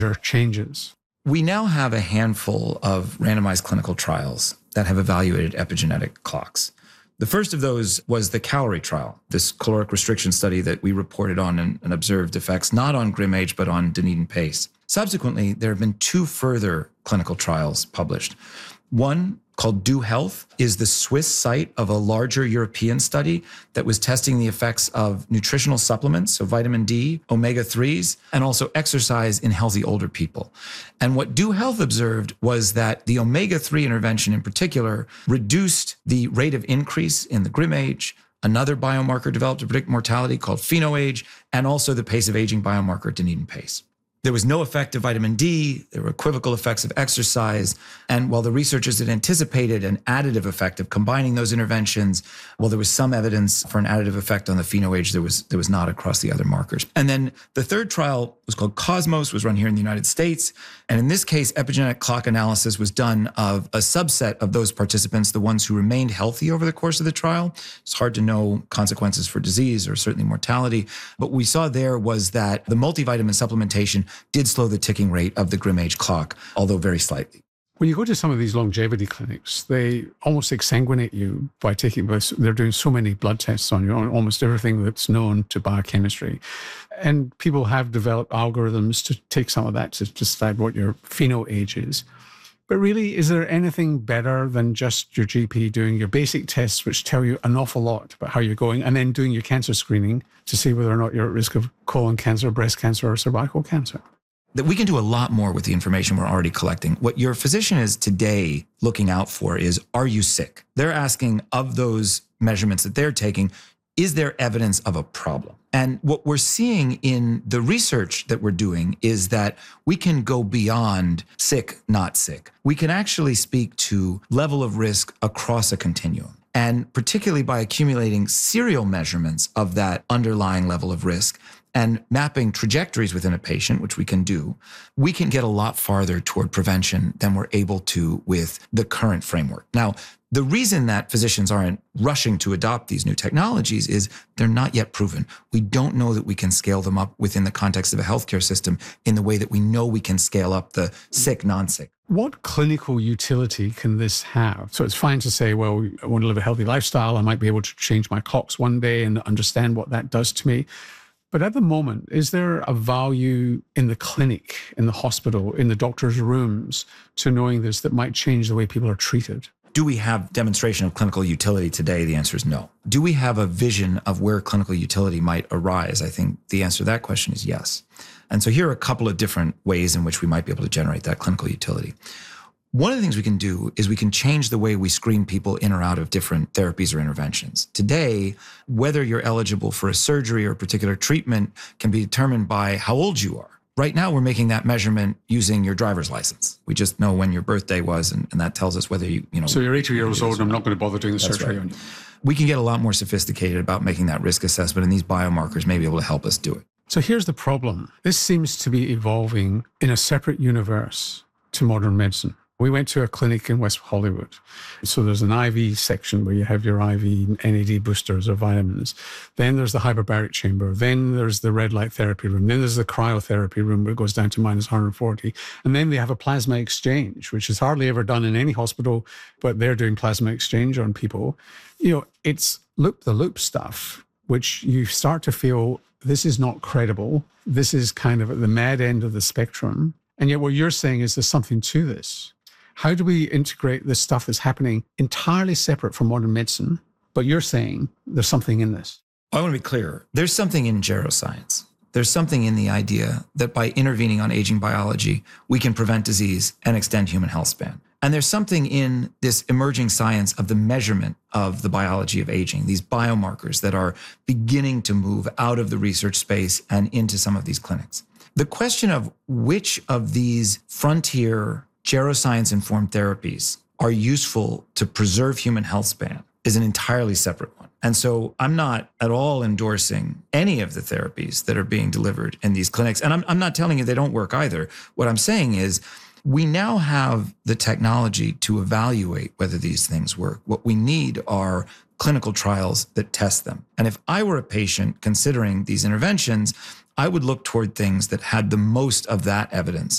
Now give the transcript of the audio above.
or changes? We now have a handful of randomized clinical trials that have evaluated epigenetic clocks. The first of those was the calorie trial, this caloric restriction study that we reported on and observed effects not on GrimAge, but on Dunedin pace. Subsequently, there have been two further clinical trials published. One, called Do Health, is the Swiss site of a larger European study that was testing the effects of nutritional supplements, so vitamin D, omega-3s, and also exercise in healthy older people. And what Do Health observed was that the omega-3 intervention in particular reduced the rate of increase in the GrimAge, another biomarker developed to predict mortality called PhenoAge, and also the pace of aging biomarker Dunedin pace. There was no effect of vitamin D. There were equivocal effects of exercise. And while the researchers had anticipated an additive effect of combining those interventions, while there was some evidence for an additive effect on the PhenoAge, there was not across the other markers. And then the third trial was called Cosmos, was run here in the United States. And in this case, epigenetic clock analysis was done of a subset of those participants, the ones who remained healthy over the course of the trial. It's hard to know consequences for disease or certainly mortality. But what we saw there was that the multivitamin supplementation did slow the ticking rate of the GrimAge clock, although very slightly. When you go to some of these longevity clinics, they almost exsanguinate you by taking this. They're doing so many blood tests on you, on almost everything that's known to biochemistry. And people have developed algorithms to take some of that to decide what your PhenoAge is. But really, is there anything better than just your GP doing your basic tests, which tell you an awful lot about how you're going, and then doing your cancer screening to see whether or not you're at risk of colon cancer, breast cancer, or cervical cancer? That we can do a lot more with the information we're already collecting. What your physician is today looking out for is, are you sick? They're asking, of those measurements that they're taking, is there evidence of a problem? And what we're seeing in the research that we're doing is that we can go beyond sick, not sick. We can actually speak to level of risk across a continuum. And particularly by accumulating serial measurements of that underlying level of risk and mapping trajectories within a patient, which we can do, we can get a lot farther toward prevention than we're able to with the current framework. Now, the reason that physicians aren't rushing to adopt these new technologies is they're not yet proven. We don't know that we can scale them up within the context of a healthcare system in the way that we know we can scale up the sick, non-sick. What clinical utility can this have? So it's fine to say, well, I want to live a healthy lifestyle. I might be able to change my clocks one day and understand what that does to me. But at the moment, is there a value in the clinic, in the hospital, in the doctor's rooms to knowing this that might change the way people are treated? Do we have demonstration of clinical utility today? The answer is no. Do we have a vision of where clinical utility might arise? I think the answer to that question is yes. And so here are a couple of different ways in which we might be able to generate that clinical utility. One of the things we can do is we can change the way we screen people in or out of different therapies or interventions. Today, whether you're eligible for a surgery or a particular treatment can be determined by how old you are. Right now, we're making that measurement using your driver's license. We just know when your birthday was, and that tells us whether you know. So you're 80 years old, and I'm not going to bother doing the surgery on you. We can get a lot more sophisticated about making that risk assessment, and these biomarkers may be able to help us do it. So here's the problem. This seems to be evolving in a separate universe to modern medicine. We went to a clinic in West Hollywood. So there's an IV section where you have your IV NAD boosters or vitamins. Then there's the hyperbaric chamber. Then there's the red light therapy room. Then there's the cryotherapy room where it goes down to minus 140. And then they have a plasma exchange, which is hardly ever done in any hospital, but they're doing plasma exchange on people. You know, it's loop-the-loop stuff, which you start to feel this is not credible. This is kind of at the mad end of the spectrum. And yet what you're saying is there's something to this. How do we integrate this stuff that's happening entirely separate from modern medicine, but you're saying there's something in this? I want to be clear. There's something in geroscience. There's something in the idea that by intervening on aging biology, we can prevent disease and extend human health span. And there's something in this emerging science of the measurement of the biology of aging, these biomarkers that are beginning to move out of the research space and into some of these clinics. The question of which of these frontier geroscience-informed therapies are useful to preserve human health span is an entirely separate one. And so I'm not at all endorsing any of the therapies that are being delivered in these clinics. And I'm not telling you they don't work either. What I'm saying is we now have the technology to evaluate whether these things work. What we need are clinical trials that test them. And if I were a patient considering these interventions, I would look toward things that had the most of that evidence